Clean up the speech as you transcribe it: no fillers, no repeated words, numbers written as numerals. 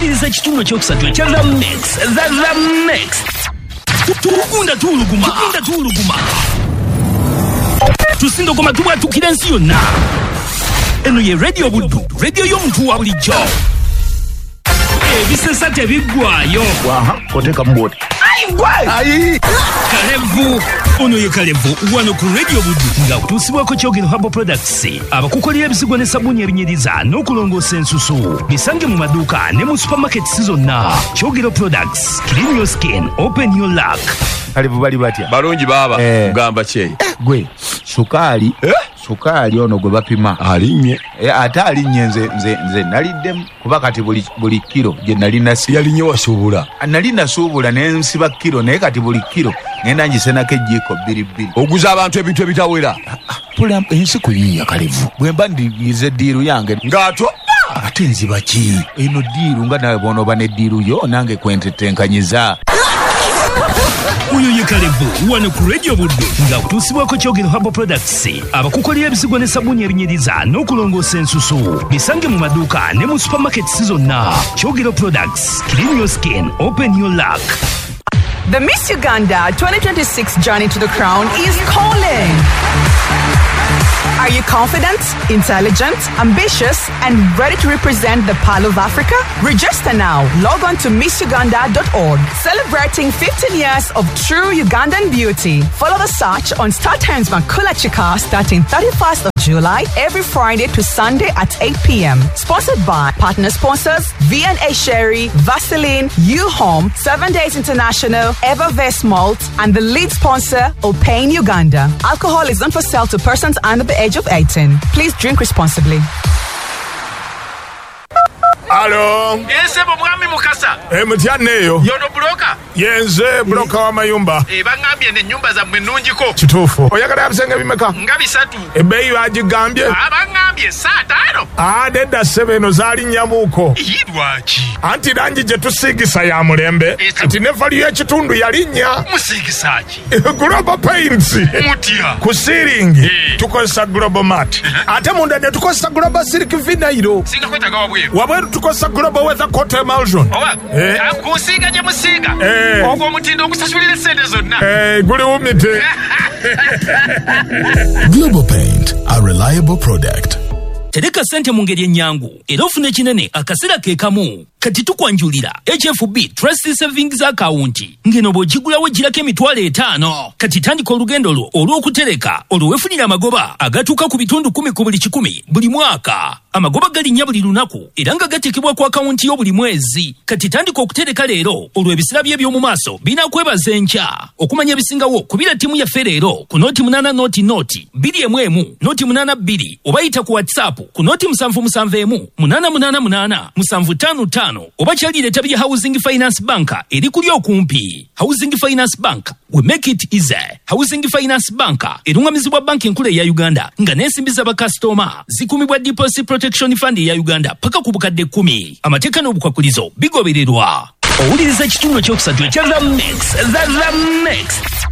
owuliriza kitundu kyokusatu ekya The Mix. The Mix. Tukunda tuluguma. Tusindogoma tubwatukira ensi yonna. Eno ye Radio Buddu, radio y'omuntu wa bulijjo. Ebisesa tebiggwayo. Waha, koteka mboti. Ayi! Kalevu. Ono ye Kalevu, wano ku Radio Buddu nga kutuusibwako Kyogero Herbal Products. Abakukolera ebisigo ne sabuni ebinyiriza n'okulongoosa ensusu. Bisange mu maduuka ne mu supermarkets zonna. Kyogero Products, clean your skin, open your luck. Kalevu bali batya? Balungi baba, kugamba kye. Gwe, sukali ono gwe bapima. Alinnye. Ate alinnye nze naliddemu kuba kati buli kilo gye nalina si. Yalinye wasuubula. Nalina suubula ne nsiba kilo naye kati buli kilo ngenda ngisenako ejjiiko 2. Oguza abantu ebintu ebitawera. Pula ensi kuyiiya Kalevu. Bwe mba ndigize diiru yange. Ng'ato. Ate nziba ki? Eno diiru nga nawe bw'onooba ne diiru yo nange kwentetenkanyiza. Uyo ye Kalevu, wano ku Radio Buddu nga kutuusibwako Kyogero Herbal Products. Abakukolera ebisigo ne sabuni ebinyiriza n'okulongoosa ensusu. Bisange mu maduuka ne mu supermarkets zonna. Kyogero Products, clean your skin, open your luck. The Miss Uganda 2026 journey to the crown is calling. Are you confident, intelligent, ambitious, and ready to represent the Pearl of Africa? Register now. Log on to MissUganda.org. Celebrating 15 years of true Ugandan beauty. Follow the search on Star Times Makula Chika starting 31st of July every Friday to Sunday at 8 p.m. Sponsored by partner sponsors V&A Sherry, Vaseline, U-Home, 7 Days International, Evervest Malt, and the lead sponsor, Opain Uganda. Alcohol is not for sale to persons under the age of 18. Please drink responsibly. Hello. Yes, mwami mukasa. Mutyaneyo. Yono broka. Yenze broka wa mayumba. Bangambye ne nyumba za mwenunjiko. Kituufu. Oyagala bisenge bimeka? Nga 3. Ebbeeyi bagigambye? Bangambye 5. Dedda 7 zaali nyamuuko. Yidwaki. Anti langi gye tusiigisa ya mulembe. Kati ne vali y'ekitundu yalinnya. Musiigisaki. Global Paints. Mutya. Ku ceiling. Tukozesa Global Mat. Ate munda ne tukozesa Global Silk Vinyl. Singa kwetaga wabweru. Wabweru tukozesa Global Weather Coat Emulsion. Kusiiga gye musiiga. Ogwo omutindo ogusasulira sente zonna. Guli wumite. Global Paint, a reliable product. Tereka sente mu ngeri ennyangu era ofune kinene akaseera ke kamu. Kati tukwanjulira HFB Trust Savings Account ngeno bw'ogigulawo girako $5,000. Kati tandika olugendo lwo olw'okutereka olwefunira amagoba agatuuka ku bitundu 10 ku buli 100 buli mwaka. Amagoba galinnya buli lunaku era nga gatekebwa ku akawunti yo buli mwezi. Kati tandika okutereka leero olw'ebiseera bye by'omu maaso binakwebaza enkya. Okumanya ebisingawo kubira ttiimu yaffe leero ku noti 8 noti 211 noti 82 oba yita ku WhatsApp ku noti 771 888 755 oba kyalire etabi ya Housing Finance Bank eri kuli okumpi. Housing Finance Bank, we make it easy. Housing Finance Bank erungamizibwa banki enkulu ya Uganda nga n'ensimbi z'abakasitoma zikumibwa Deposit Protection Fund ya Uganda paka ku bukadde 10. Amateeka n'obukwakulizo bigobererwa. Owuliriza kitundu kyokusatu ekya The Mix. The Mix.